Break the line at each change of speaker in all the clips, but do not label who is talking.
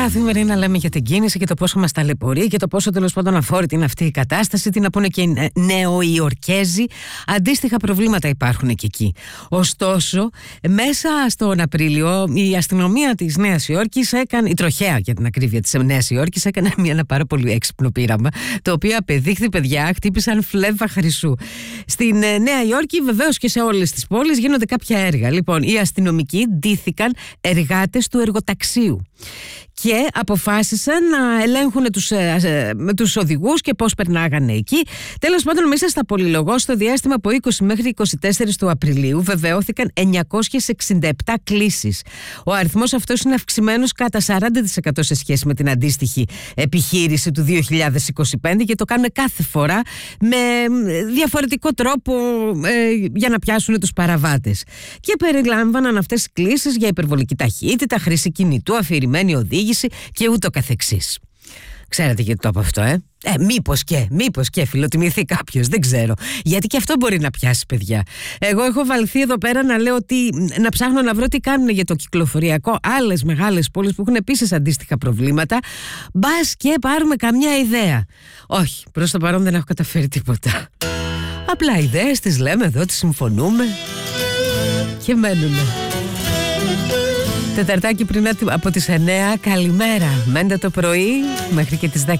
Καθημερινά λέμε για την κίνηση και το πόσο μας ταλαιπωρεί και το πόσο τέλος πάντων αφόρητη είναι αυτή η κατάσταση. Τι να πούνε και οι Νεοϊορκέζοι. Αντίστοιχα προβλήματα υπάρχουν και εκεί. Ωστόσο, μέσα στον Απρίλιο η αστυνομία της Νέας Υόρκης έκανε, η τροχέα για την ακρίβεια της Νέας Υόρκης, έκανε ένα πάρα πολύ έξυπνο πείραμα, το οποίο απεδείχθη, παιδιά, χτύπησαν φλέβα χρυσού. Στην Νέα Υόρκη, βεβαίως και σε όλες τις πόλεις, γίνονται κάποια έργα. Λοιπόν, οι αστυνομικοί ντύθηκαν εργάτες του εργοταξίου και αποφάσισαν να ελέγχουν τους οδηγούς και πώς περνάγανε εκεί. Τέλος πάντων, μέσα στα πολυλογώ, στο διάστημα από 20 μέχρι 24 του Απριλίου, βεβαιώθηκαν 967 κλήσεις. Ο αριθμός αυτός είναι αυξημένος κατά 40% σε σχέση με την αντίστοιχη επιχείρηση του 2025 και το κάνουν κάθε φορά με διαφορετικό τρόπο για να πιάσουν τους παραβάτες. Και περιλάμβαναν αυτές τις κλήσεις για υπερβολική ταχύτητα, χρήση κινητού, αφηρημένη οδήγηση και ούτω καθεξής. Ξέρετε γιατί το είπα αυτό, μήπως και φιλοτιμηθεί κάποιος, δεν ξέρω. Γιατί και αυτό μπορεί να πιάσει, παιδιά. Εγώ έχω βαλθεί εδώ πέρα να λέω να ψάχνω να βρω τι κάνουν για το κυκλοφοριακό άλλες μεγάλες πόλεις που έχουν επίσης αντίστοιχα προβλήματα. Μπας και πάρουμε καμιά ιδέα. Όχι, προς το παρόν δεν έχω καταφέρει τίποτα. Απλά ιδέες τις λέμε εδώ, τις συμφωνούμε και μένουμε. Τεταρτάκι πριν από τις 9, καλημέρα. Μέντε το πρωί μέχρι και τις 10.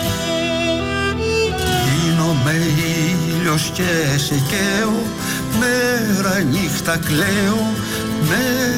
Γίνομαι ήλιος και σε καίω, μέρα νύχτα κλαίω,